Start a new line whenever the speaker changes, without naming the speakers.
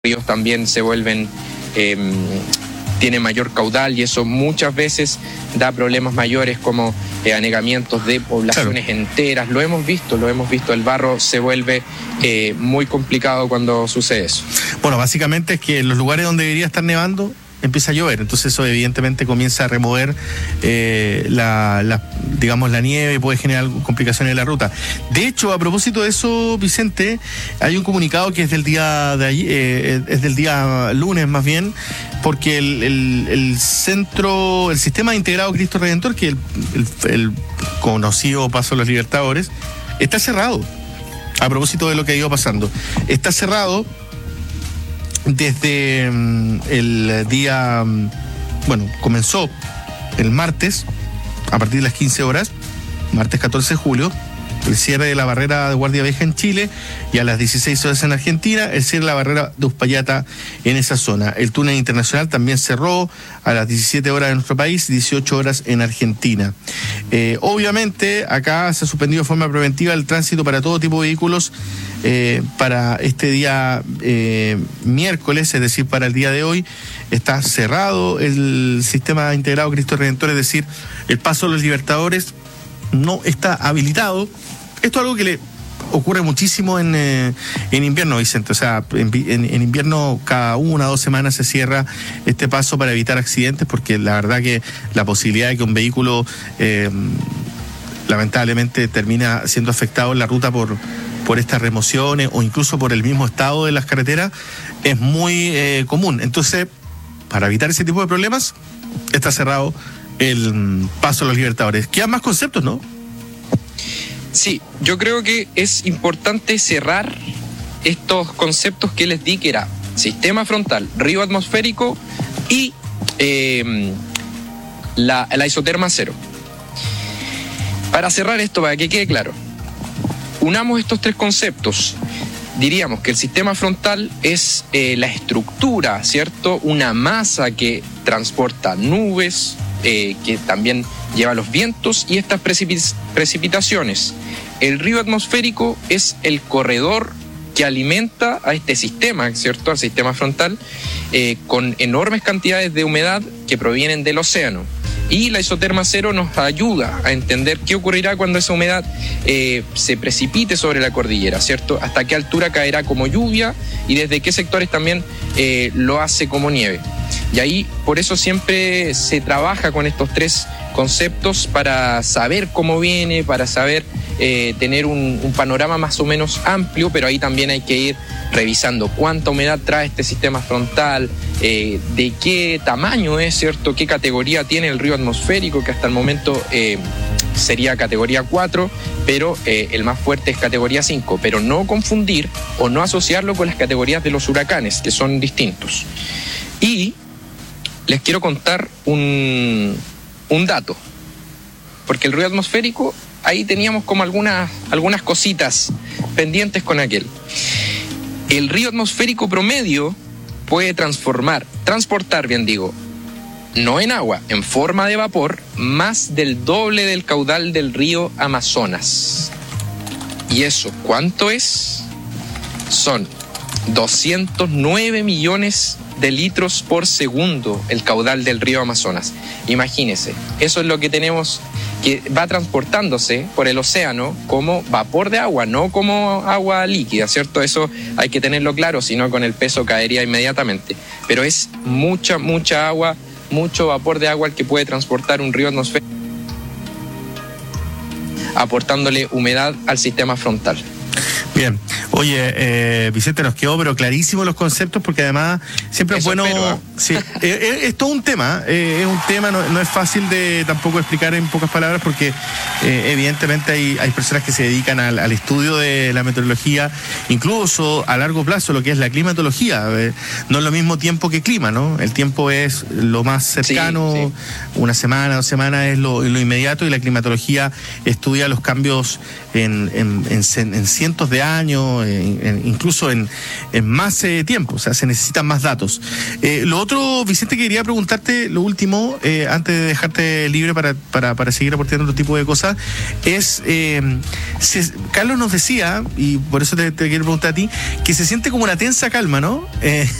ríos también se vuelven, tienen mayor caudal y eso muchas veces da problemas mayores como anegamientos de poblaciones enteras. Lo hemos visto, el barro se vuelve muy complicado cuando sucede eso.
Bueno, básicamente es que en los lugares donde debería estar nevando empieza a llover, entonces eso evidentemente comienza a remover la nieve y puede generar complicaciones en la ruta. De hecho, a propósito de eso, Vicente, hay un comunicado que es del día de ayer, es del día lunes más bien, porque el sistema integrado Cristo Redentor, que el conocido Paso de los Libertadores, está cerrado. A propósito de lo que ha ido pasando, está cerrado desde el día, comenzó el martes, a partir de las 15 horas, martes 14 de julio, el cierre de la barrera de Guardia Vieja en Chile, y a las 16 horas en Argentina, el cierre de la barrera de Uspallata en esa zona. El túnel internacional también cerró a las 17 horas en nuestro país, 18 horas en Argentina. Obviamente, acá se ha suspendido de forma preventiva el tránsito para todo tipo de vehículos para este día miércoles, es decir, para el día de hoy. Está cerrado el sistema integrado Cristo Redentor, es decir, el Paso de los Libertadores no está habilitado. Esto es algo que le ocurre muchísimo en invierno, Vicente. O sea, en invierno cada 1 o 2 semanas se cierra este paso para evitar accidentes, porque la verdad que la posibilidad de que un vehículo lamentablemente termina siendo afectado en la ruta por estas remociones o incluso por el mismo estado de las carreteras es muy común. Entonces, para evitar ese tipo de problemas, está cerrado el Paso de los Libertadores. Quedan más conceptos, ¿no?
Sí, yo creo que es importante cerrar estos conceptos que les di, que era sistema frontal, río atmosférico y la isoterma cero. Para cerrar esto, para que quede claro, unamos estos 3 conceptos. Diríamos que el sistema frontal es la estructura, ¿cierto? Una masa que transporta nubes, que también lleva los vientos y estas precipitaciones. El río atmosférico es el corredor que alimenta a este sistema, ¿cierto? Al sistema frontal, con enormes cantidades de humedad que provienen del océano. Y la isoterma cero nos ayuda a entender qué ocurrirá cuando esa humedad se precipite sobre la cordillera, ¿cierto? Hasta qué altura caerá como lluvia y desde qué sectores también lo hace como nieve. Y ahí, por eso siempre se trabaja con estos 3 conceptos para saber cómo viene, para saber tener un panorama más o menos amplio, pero ahí también hay que ir revisando cuánta humedad trae este sistema frontal, de qué tamaño es, ¿cierto? Qué categoría tiene el río atmosférico, que hasta el momento sería categoría 4, pero el más fuerte es categoría 5, pero no confundir o no asociarlo con las categorías de los huracanes, que son distintos. Y les quiero contar un dato, porque el río atmosférico, ahí teníamos como algunas cositas pendientes con aquel. El río atmosférico promedio puede transportar, no en agua, en forma de vapor, más del doble del caudal del río Amazonas. ¿Y eso cuánto es? Son 209 millones de litros por segundo el caudal del río Amazonas. Imagínense, eso es lo que tenemos, que va transportándose por el océano como vapor de agua, no como agua líquida, ¿cierto? Eso hay que tenerlo claro, si no con el peso caería inmediatamente. Pero es mucha agua, mucho vapor de agua el que puede transportar un río atmosférico, aportándole humedad al sistema frontal.
Bien, oye, Vicente, nos quedó pero clarísimo los conceptos, porque además siempre es bueno. Sí, es todo un tema, es un tema, no es fácil de tampoco explicar en pocas palabras, porque evidentemente hay personas que se dedican al estudio de la meteorología, incluso a largo plazo, lo que es la climatología. No es lo mismo tiempo que clima, ¿no? El tiempo es lo más cercano, sí. 1 semana, 2 semanas es lo inmediato, y la climatología estudia los cambios en cientos de años, ¿no? Incluso en más tiempo, o sea, se necesitan más datos. Lo otro, Vicente, que quería preguntarte, lo último, antes de dejarte libre para seguir aportando otro tipo de cosas, es, Carlos nos decía, y por eso te quiero preguntar a ti, que se siente como una tensa calma, ¿no?